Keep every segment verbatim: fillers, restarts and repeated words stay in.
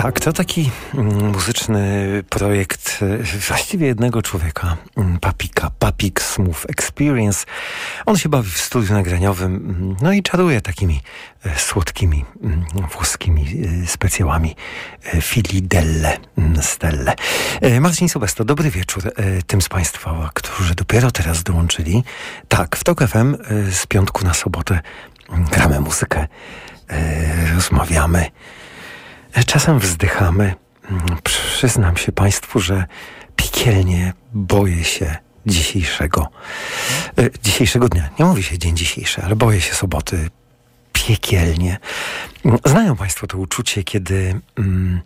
Tak, to taki mm, muzyczny projekt y, właściwie jednego człowieka, mm, Papika, Papik Smooth Experience. On się bawi w studiu nagraniowym, mm, no i czaruje takimi y, słodkimi mm, włoskimi y, specjałami y, Fili Delle mm, Stelle. Y, Marcin Sobesto, dobry wieczór y, tym z Państwa, którzy dopiero teraz dołączyli. Tak, w Tok F M y, z piątku na sobotę y, gramy muzykę, y, rozmawiamy. Czasem wzdychamy. Przyznam się Państwu, że piekielnie boję się dzisiejszego e, dzisiejszego dnia. Nie mówi się dzień dzisiejszy, ale boję się soboty piekielnie. Znają Państwo to uczucie, kiedy mm,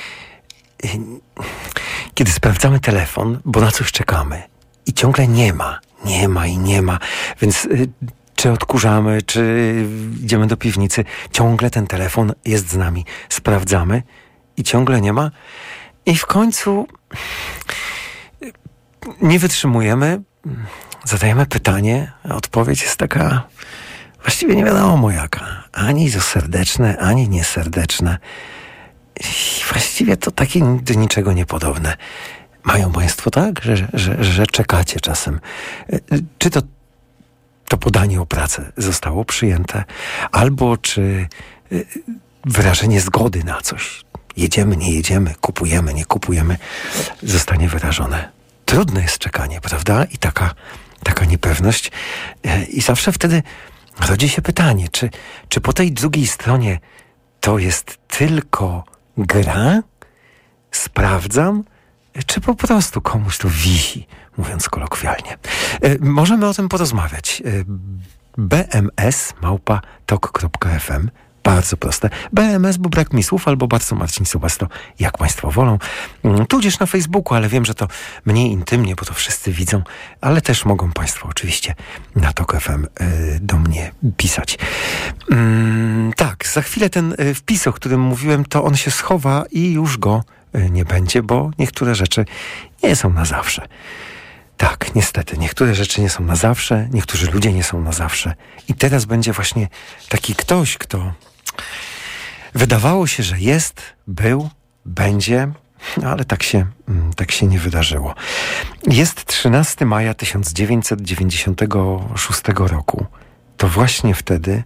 kiedy sprawdzamy telefon, bo na coś czekamy i ciągle nie ma, nie ma i nie ma, więc y, czy odkurzamy, czy idziemy do piwnicy, ciągle ten telefon jest z nami. Sprawdzamy i ciągle nie ma. I w końcu nie wytrzymujemy, zadajemy pytanie, a odpowiedź jest taka właściwie nie wiadomo jaka. Ani to serdeczne, ani nieserdeczne. I właściwie to takie do niczego niepodobne. Mają Państwo tak, że, że, że czekacie czasem. Czy to to podanie o pracę zostało przyjęte, albo czy wyrażenie zgody na coś, jedziemy, nie jedziemy, kupujemy, nie kupujemy, zostanie wyrażone. Trudne jest czekanie, prawda? I taka, taka niepewność. I zawsze wtedy rodzi się pytanie, czy, czy po tej drugiej stronie to jest tylko gra? Sprawdzam? Czy po prostu komuś to wisi, mówiąc kolokwialnie. E, możemy o tym porozmawiać. E, B M S małpa tok kropka f m. Bardzo proste. B M S, bo brak mi słów, albo bardzo Marcin Sobesto, jak Państwo wolą. Mm, tudzież na Facebooku, ale wiem, że to mniej intymnie, bo to wszyscy widzą, ale też mogą Państwo oczywiście na Tok F M e, do mnie pisać. Mm, tak, za chwilę ten e, wpis, o którym mówiłem, to on się schowa i już go nie będzie, bo niektóre rzeczy nie są na zawsze. Tak, niestety, niektóre rzeczy nie są na zawsze, niektórzy ludzie nie są na zawsze. I teraz będzie właśnie taki ktoś, kto wydawało się, że jest, był, będzie, ale tak się, tak się nie wydarzyło. Jest trzynastego maja tysiąc dziewięćset dziewięćdziesiątego szóstego roku. To właśnie wtedy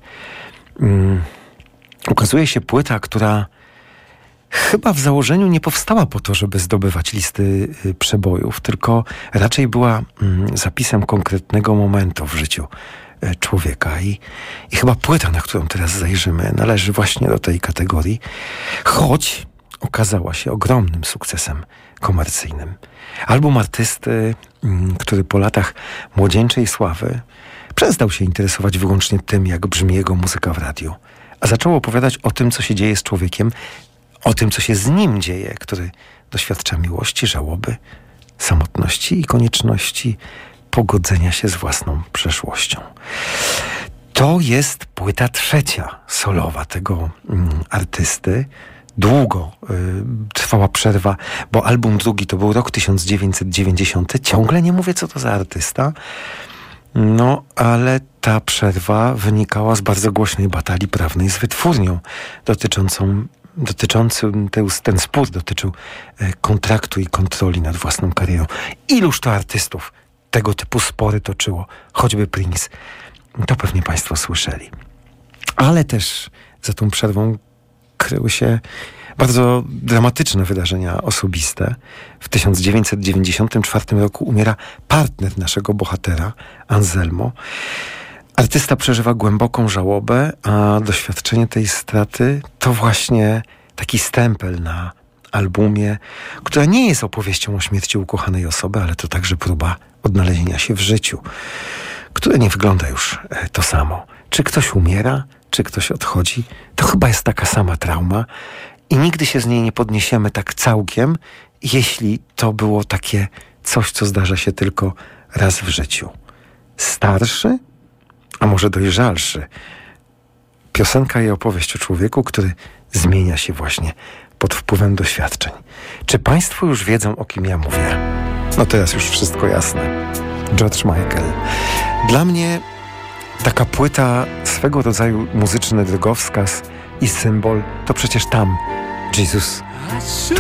um, ukazuje się płyta, która chyba w założeniu nie powstała po to, żeby zdobywać listy przebojów, tylko raczej była mm, zapisem konkretnego momentu w życiu e, człowieka. I, I chyba płyta, na którą teraz zajrzymy, należy właśnie do tej kategorii, choć okazała się ogromnym sukcesem komercyjnym. Album artysty, mm, który po latach młodzieńczej sławy przestał się interesować wyłącznie tym, jak brzmi jego muzyka w radiu, a zaczął opowiadać o tym, co się dzieje z człowiekiem, o tym, co się z nim dzieje, który doświadcza miłości, żałoby, samotności i konieczności pogodzenia się z własną przeszłością. To jest płyta trzecia solowa tego mm, artysty. Długo y, trwała przerwa, bo album drugi to był rok tysiąc dziewięćset dziewięćdziesiąty. Ciągle nie mówię, co to za artysta. No, ale ta przerwa wynikała z bardzo głośnej batalii prawnej z wytwórnią dotyczącą dotyczący, ten, ten spór dotyczył e, kontraktu i kontroli nad własną karierą. Iluż to artystów tego typu spory toczyło, choćby Prince. To pewnie Państwo słyszeli. Ale też za tą przerwą kryły się bardzo dramatyczne wydarzenia osobiste. W tysiąc dziewięćset dziewięćdziesiątym czwartym roku umiera partner naszego bohatera, Anselmo. Artysta przeżywa głęboką żałobę, a doświadczenie tej straty to właśnie taki stempel na albumie, która nie jest opowieścią o śmierci ukochanej osoby, ale to także próba odnalezienia się w życiu, które nie wygląda już to samo. Czy ktoś umiera, czy ktoś odchodzi, to chyba jest taka sama trauma i nigdy się z niej nie podniesiemy tak całkiem, jeśli to było takie coś, co zdarza się tylko raz w życiu. Starszy, a może dojrzalszy. Piosenka i opowieść o człowieku, który zmienia się właśnie pod wpływem doświadczeń. Czy Państwo już wiedzą, o kim ja mówię? No teraz już wszystko jasne. George Michael. Dla mnie taka płyta, swego rodzaju muzyczny drogowskaz i symbol, to przecież tam Jesus